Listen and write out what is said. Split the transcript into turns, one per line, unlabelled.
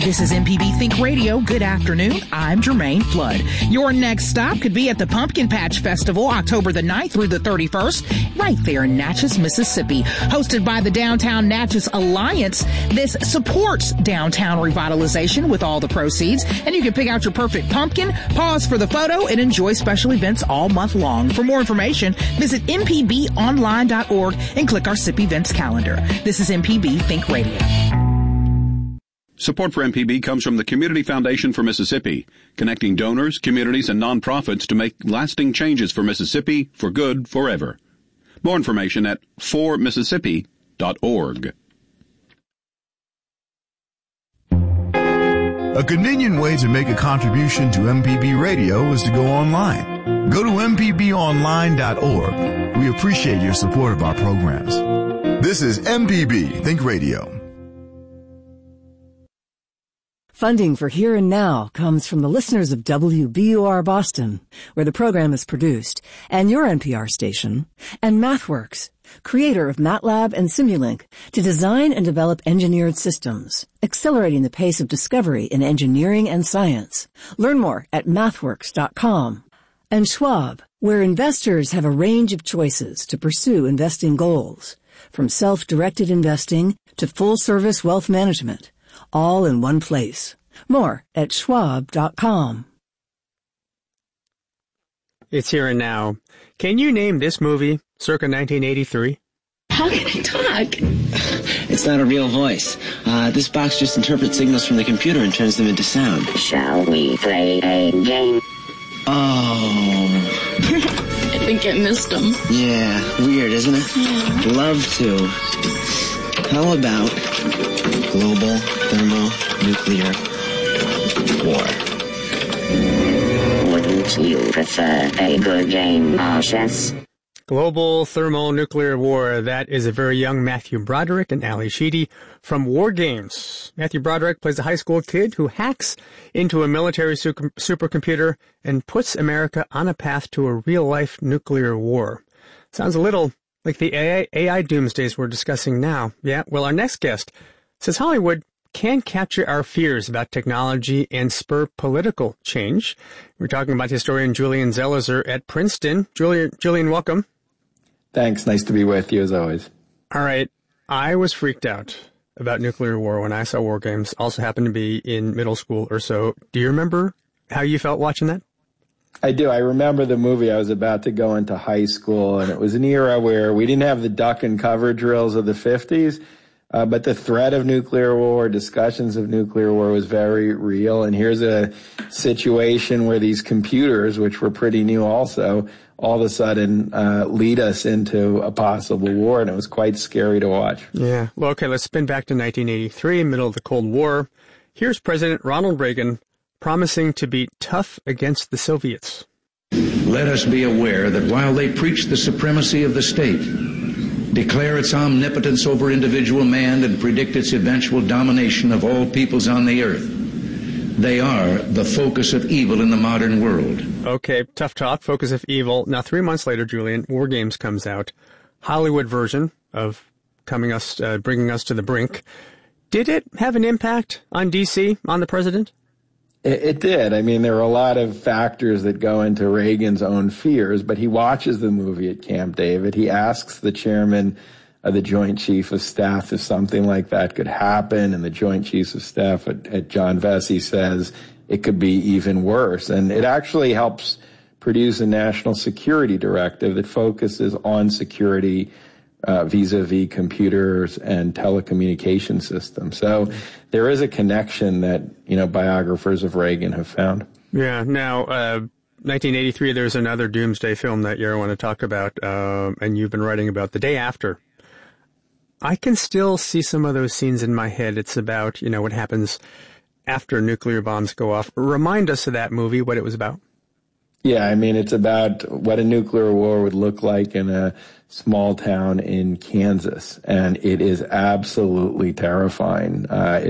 This is MPB Think Radio. Good afternoon. I'm Jermaine Flood. Your next stop could be at the Pumpkin Patch Festival, October the 9th through the 31st, right there in Natchez, Mississippi. Hosted by the Downtown Natchez Alliance, this supports downtown revitalization with all the proceeds, and you can pick out your perfect pumpkin, pause for the photo, and enjoy special events all month long. For more information, visit mpbonline.org and click our SIP events calendar. This is MPB Think Radio.
Support for MPB comes from the Community Foundation for Mississippi, connecting donors, communities, and nonprofits to make lasting changes for Mississippi for good forever. More information at formississippi.org.
A convenient way to make a contribution to MPB Radio is to go online. Go to mpbonline.org. We appreciate your support of our programs. This is MPB Think Radio.
Funding for Here and Now comes from the listeners of WBUR Boston, where the program is produced, and your NPR station, and MathWorks, creator of MATLAB and Simulink, to design and develop engineered systems, accelerating the pace of discovery in engineering and science. Learn more at mathworks.com. And Schwab, where investors have a range of choices to pursue investing goals, from self-directed investing to full-service wealth management, all in one place. More at schwab.com.
It's Here and Now. Can you name this movie circa 1983?
How can I talk?
It's not a real voice. This box just interprets signals from the computer and turns them into sound.
Shall we play a game?
Oh.
I think I missed them.
Yeah, weird, isn't it?
Yeah.
Love to. How about global thermonuclear war?
Wouldn't you prefer a good game of chess?
Global thermonuclear war. That is a very young Matthew Broderick and Ali Sheedy from War Games. Matthew Broderick plays a high school kid who hacks into a military supercomputer and puts America on a path to a real-life nuclear war. Sounds a little like the AI doomsdays we're discussing now. Yeah, well, our next guest says Hollywood can capture our fears about technology and spur political change. We're talking about historian Julian Zelizer at Princeton. Julian, welcome.
Thanks. Nice to be with you, as always.
All right. I was freaked out about nuclear war when I saw War Games. Also happened to be in middle school or so. Do you remember how you felt watching that?
I do. I remember the movie. I was about to go into high school, and it was an era where we didn't have the duck and cover drills of the 50s, but the threat of nuclear war, discussions of nuclear war was very real. And here's a situation where these computers, which were pretty new also, all of a sudden lead us into a possible war, and it was quite scary to watch.
Yeah. Well, okay, let's spin back to 1983, middle of the Cold War. Here's President Ronald Reagan promising to be tough against the Soviets.
Let us be aware that while they preach the supremacy of the state, declare its omnipotence over individual man, and predict its eventual domination of all peoples on the earth, they are the focus of evil in the modern world.
Okay, tough talk, focus of evil. Now, 3 months later, Julian, War Games comes out. Hollywood version of bringing us to the brink. Did it have an impact on D.C., on the president?
It did. I mean, there are a lot of factors that go into Reagan's own fears, but he watches the movie at Camp David. He asks the chairman of the Joint Chief of Staff if something like that could happen, and the Joint Chiefs of Staff at John Vesey says it could be even worse. And it actually helps produce a national security directive that focuses on security vis-a-vis computers and telecommunication systems. So there is a connection that, biographers of Reagan have found.
Yeah. Now, 1983, there's another doomsday film that you want to talk about, and you've been writing about The Day After. I can still see some of those scenes in my head. It's about, what happens after nuclear bombs go off. Remind us of that movie, what it was about.
Yeah, I mean, it's about what a nuclear war would look like in a small town in Kansas, and it is absolutely terrifying.